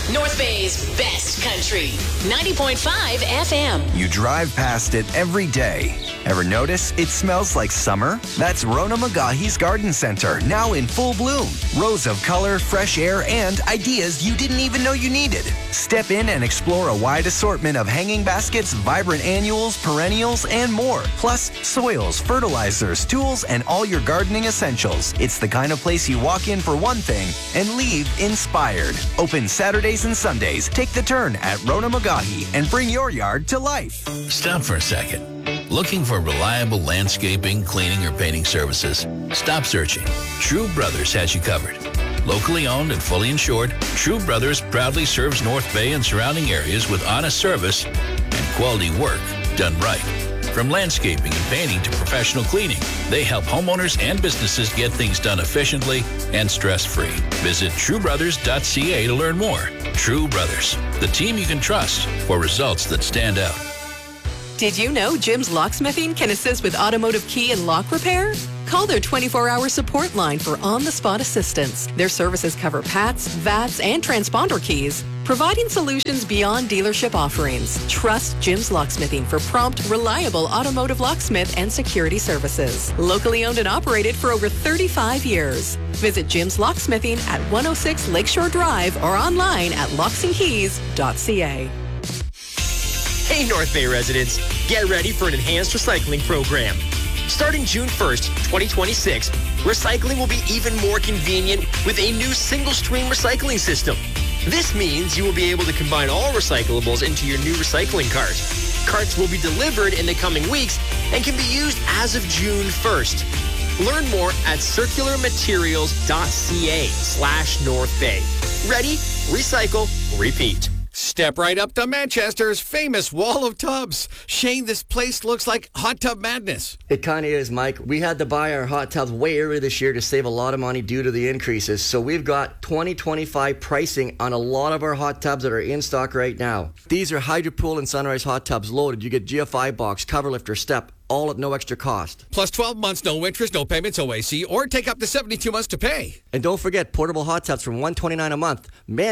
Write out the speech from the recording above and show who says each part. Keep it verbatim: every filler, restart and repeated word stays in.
Speaker 1: North Bay's best country. ninety point five F M.
Speaker 2: You drive past it every day. Ever notice it smells like summer? That's Rona Magahi's Garden Center, now in full bloom. Rows of color, fresh air, and ideas you didn't even know you needed. Step in and explore a wide assortment of hanging baskets, vibrant annuals, perennials, and more. Plus, soils, fertilizers, tools, and all your gardening essentials. It's the kind of place you walk in for one thing and leave inspired. Open Saturdays and Sundays. Take the turn at Rona Magahi and bring your yard to life.
Speaker 3: Stop for a second. Looking for reliable landscaping, cleaning, or painting services? Stop searching. True Brothers has you covered. Locally owned and fully insured, True Brothers proudly serves North Bay and surrounding areas with honest service and quality work done right. From landscaping and painting to professional cleaning, they help homeowners and businesses get things done efficiently and stress-free. Visit true brothers dot c a to learn more. True Brothers, the team you can trust for results that stand out.
Speaker 4: Did you know Jim's Locksmithing can assist with automotive key and lock repair? Call their twenty-four hour support line for on-the-spot assistance. Their services cover P A Ts, V A Ts, and transponder keys, providing solutions beyond dealership offerings. Trust Jim's Locksmithing for prompt, reliable automotive locksmith and security services. Locally owned and operated for over thirty-five years. Visit Jim's Locksmithing at one oh six Lakeshore Drive or online at locks and keys dot c a.
Speaker 5: Hey, North Bay residents, get ready for an enhanced recycling program. Starting June first, twenty twenty-six, recycling will be even more convenient with a new single-stream recycling system. This means you will be able to combine all recyclables into your new recycling cart. Carts will be delivered in the coming weeks and can be used as of June first. Learn more at circular materials dot c a slash North Bay. Ready, recycle, repeat.
Speaker 6: Step right up to Manchester's famous wall of tubs. Shane, this place looks like hot tub madness.
Speaker 7: It kind of is, Mike. We had to buy our hot tubs way early this year to save a lot of money due to the increases. So we've got twenty twenty-five pricing on a lot of our hot tubs that are in stock right now. These are Hydropool and Sunrise hot tubs loaded. You get G F I box, cover lifter, step, all at no extra cost.
Speaker 6: Plus twelve months, no interest, no payments, O A C, or take up to seventy-two months to pay.
Speaker 7: And don't forget portable hot tubs from one hundred twenty-nine dollars a month. Man,